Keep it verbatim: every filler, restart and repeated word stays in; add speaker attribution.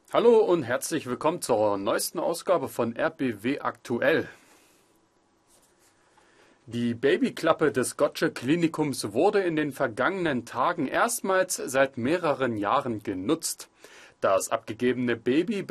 Speaker 1: Hallo und herzlich willkommen zur neuesten Ausgabe von R B W Aktuell. Die Babyklappe des Gottsche Klinikums wurde in den vergangenen Tagen erstmals seit mehreren Jahren genutzt. Das abgegebene Baby